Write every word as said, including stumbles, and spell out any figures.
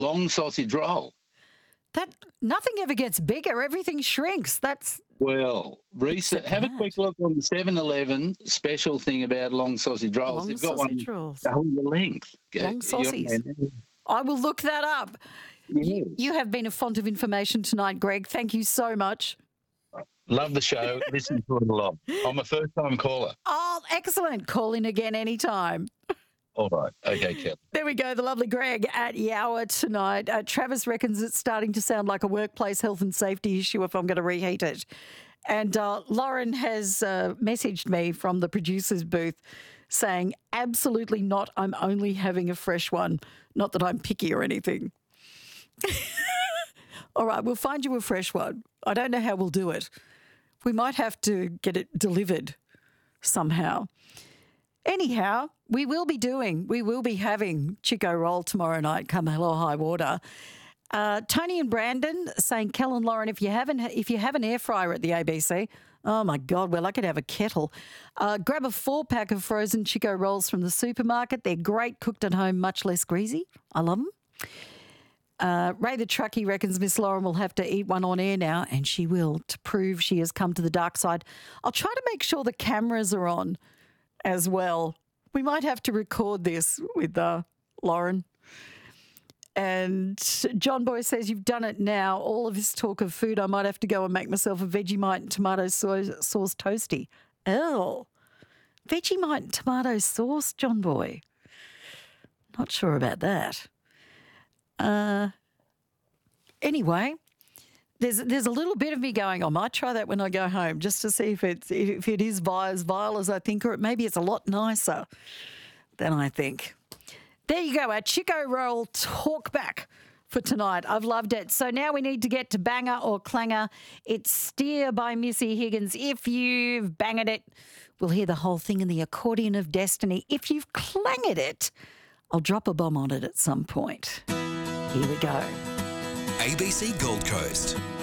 long sausage roll. That nothing ever gets bigger. Everything shrinks. That's Well, recent, have a quick look on the seven eleven special thing about long sausage rolls. long They've got sausage one rolls. double the length. Long You- saucies. I will look that up. You, Yes. you have been a font of information tonight, Greg. Thank you so much. Love the show. Listen to it a lot. I'm a first-time caller. Oh, excellent. Call in again anytime. All right. Okay, Kelly. There we go, the lovely Greg at Yower tonight. Uh, Travis reckons it's starting to sound like a workplace health and safety issue if I'm going to reheat it. And uh, Lauren has uh, messaged me from the producer's booth saying, absolutely not, I'm only having a fresh one. Not that I'm picky or anything. All right, we'll find you a fresh one. I don't know how we'll do it. We might have to get it delivered somehow. Anyhow, we will be doing, we will be having Chico Roll tomorrow night, come hell or high water. Uh, Tony and Brandon saying, Kel and Lauren, if you haven't, if you have an air fryer at the A B C, oh my God, well, I could have a kettle. Uh, grab a four pack of frozen Chico Rolls from the supermarket. They're great, cooked at home, much less greasy. I love them. Uh, Ray the Truckie reckons Miss Lauren will have to eat one on air now, and she will, to prove she has come to the dark side. I'll try to make sure the cameras are on as well. We might have to record this with uh, Lauren. And John Boy says, you've done it now. All of this talk of food, I might have to go and make myself a Vegemite and tomato so- sauce toasty. Oh, Vegemite and tomato sauce, John Boy. Not sure about that. Uh, anyway, there's there's a little bit of me going, I might try that when I go home just to see if it's if it is vi- as vile as I think, or maybe it's a lot nicer than I think. There you go, our Chico Roll talk back for tonight. I've loved it. So now we need to get to banger or clanger. It's Steer by Missy Higgins. If you've banged it, we'll hear the whole thing in the accordion of destiny. If you've clanged it, I'll drop a bomb on it at some point. Here we go. A B C Gold Coast.